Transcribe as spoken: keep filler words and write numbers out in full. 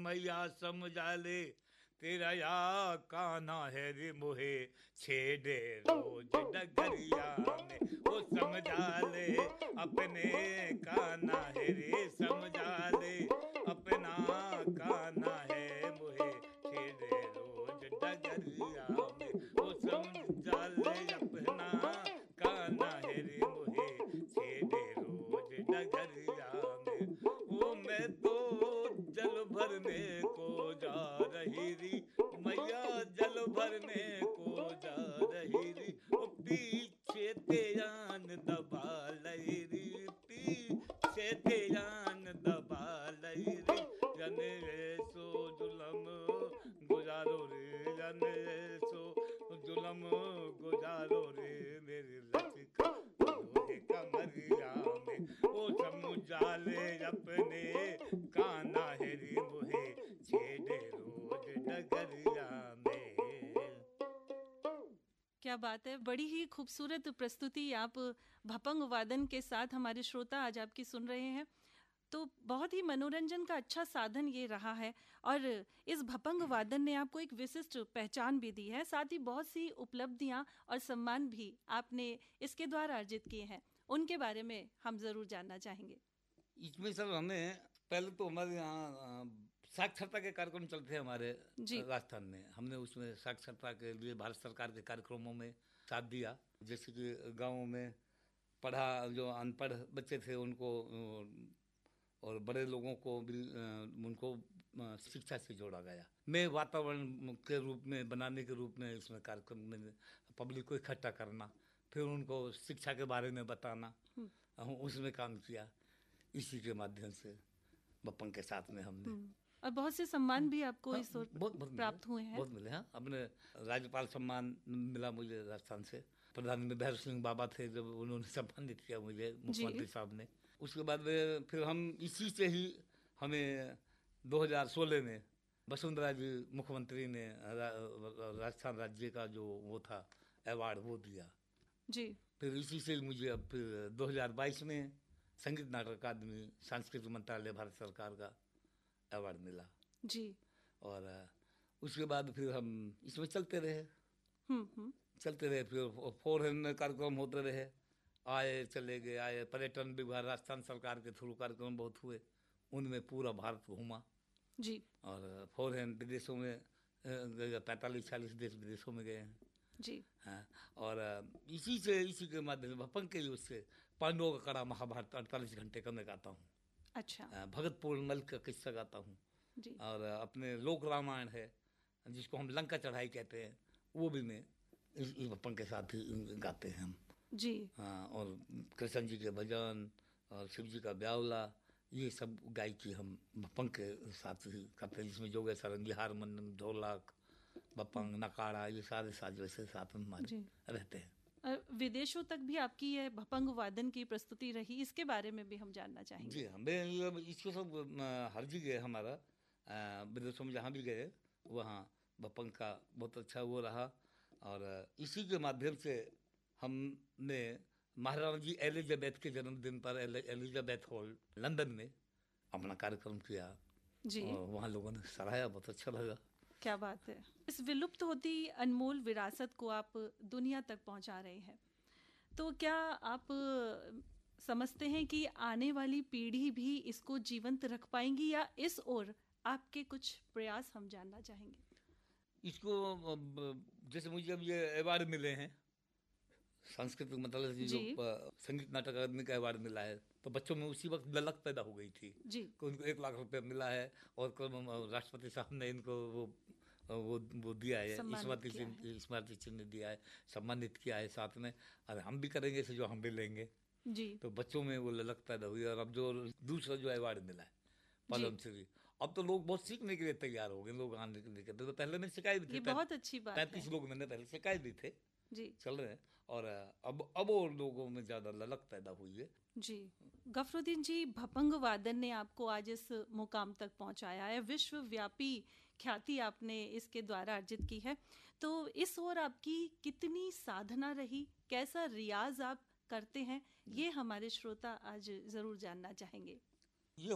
मैया समझा ले, तेरा या कान्हा है रे मोहे छेड़े रोज डगरिया में। वो समझा ले अपने कान्हा है रे, समझा ले अपना कान्हा है मोहे छेड़े रोज डगरिया में। वो समझा ले अपना कान्हा है रे मोहे छेड़े रोज डगरिया में। वो मैं तो जल भरने को जा रही री, मैया जल भरने को जा रही री। वो पीछे तेजान दबा लई री, पीछे तेजान दबा लई री। जाने सो जुलम गुजारो रे, जाने सो जुलम गुजारो रे मेरे लचका लोहे कमरिया में। वो समझा ले अपने कान्हा है रे मोहे छेड़े रोज डगरिया में। क्या बात है, बड़ी ही खूबसूरत प्रस्तुति आप भपंग वादन के साथ हमारे श्रोता आज आपकी सुन रहे हैं। तो बहुत ही मनोरंजन का अच्छा साधन ये रहा है और इस भपंग वादन ने आपको एक विशिष्ट पहचान भी दी है, साथ ही बहुत सी उपलब्धियां और सम्मान भी आपने इसके द्वारा अर्जित किए हैं। उनके बारे में हम जरूर जानना चाहेंगे। इसमें सर हमें पहले तो हमारे यहाँ साक्षरता के कार्यक्रम चलते हैं हमारे राजस्थान में। हमने उसमें साक्षरता के लिए भारत सरकार के कार्यक्रमों में साथ दिया। जैसे कि गाँवों में पढ़ा जो अनपढ़ बच्चे थे उनको और बड़े लोगों को भी उनको शिक्षा से जोड़ा गया। मैं वातावरण के रूप में बनाने के रूप में इसमें कार्यक्रम में पब्लिक को इकट्ठा करना, फिर उनको शिक्षा के बारे में बताना, उसमें काम किया। इसी के माध्यम से बप्पन के साथ में हमने और बहुत से सम्मान भी आपको हाँ, इस ओर बहुत, बहुत प्राप्त हुए हैं। बहुत मिले। हाँ, अपने राज्यपाल सम्मान मिला मुझे राजस्थान से। प्रधानमंत्री भैरव सिंह बाबा थे जब उन्होंने सम्मानित किया मुझे, मुख्यमंत्री साहब ने। उसके बाद फिर हम इसी से ही हमें दो हज़ार सोलह में वसुंधरा जी मुख्यमंत्री ने राजस्थान राज्य का जो वो था अवार्ड वो दिया जी। फिर इसी से मुझे अब फिर दो हज़ार बाईस में संगीत नाटक अकादमी सांस्कृतिक मंत्रालय भारत सरकार का अवार्ड मिला जी। और उसके बाद फिर हम इसमें चलते रहे हम्म चलते रहे फिर फॉरेन में कार्यक्रम होते रहे, आए चले गए आए। पर्यटन विभाग राजस्थान सरकार के थ्रू कार्यक्रम बहुत हुए, उनमें पूरा भारत घूमा जी। और फॉरेन विदेशों में पैंतालीस चालीस देश विदेशों में गए हैं जी। हाँ। और इसी से इसी के माध्यम से भपंग के उससे पांडवों का कड़ा महाभारत अड़तालीस घंटे का मैं गाता हूँ। अच्छा। भगत पूर्णमल का किस्सा गाता हूँ जी। और अपने लोक रामायण है जिसको हम लंका चढ़ाई कहते हैं, वो भी मैं इस, इस भपंग के साथ ही गाते हैं हम जी। हाँ। और कृष्ण जी के भजन और शिव जी का ब्यावला, ये सब गायकी हम भपंग के साथ ही करते हैं, जिसमें जोगे सरंगी हारमोनियम ढोलक बपंग नकाड़ा ये सारे साज वैसे साथ में हमारे रहते हैं। विदेशों तक भी आपकी ये भपंग वादन की प्रस्तुति रही, इसके बारे में भी हम जानना चाहेंगे। जी हमें इसको सब हर जगह हमारा विदेशों में जहाँ भी गए वहाँ भपंग का बहुत अच्छा वो रहा। और इसी के माध्यम से हमने महाराणा जी एलिजाबेथ के जन्मदिन पर एलिजाबेथ हॉल लंदन में अपना कार्यक्रम किया जी। और वहाँ लोगों ने सराहा, बहुत अच्छा लगा। क्या बात है। इस विलुप्त होती अनमोल विरासत को आप दुनिया तक पहुंचा रहे हैं, तो क्या आप समझते हैं कि आने वाली पीढ़ी भी इसको जीवंत रख पाएंगी या इस ओर आपके कुछ प्रयास हम जानना चाहेंगे। इसको जैसे मुझे अब ये अवार्ड मिले हैं सांस्कृतिक मतलब जो संगीत नाटक अकादमी का अवार्ड मिला है, तो बच्चों में उसी वक्त ललक पैदा हो गई थी जी। कि उनको एक लाख रुपए मिला है और राष्ट्रपति साहब ने इनको वो वो वो दिया है, स्मृति चिन्ह स्मृति चिन्ह दिया है, सम्मानित किया है साथ में। अरे हम भी करेंगे इसे जो हम भी लेंगे जी। तो बच्चों में वो ललक पैदा हुई। और अब जो दूसरा जो अवार्ड मिला है पद्मश्री, अब तो लोग बहुत सीखने के लिए तैयार हो गए, लोग आने के लिए। तो पहले मैंने शिकायत भी थे, बहुत अच्छी बात है। पैंतीस लोग मैंने पहले शिकायत भी थे जी चल रहे हैं और अब अब और लोगों में ज्यादा ललक पैदा हुई है जी। गफरुद्दीन जी, भपंग वादन ने आपको आज इस मुकाम तक पहुंचाया है, विश्वव्यापी ख्याति आपने इसके द्वारा अर्जित की है। तो इस ओर आपकी कितनी साधना रही, कैसा रियाज आप करते हैं, ये हमारे श्रोता आज जरूर जानना चाहेंगे।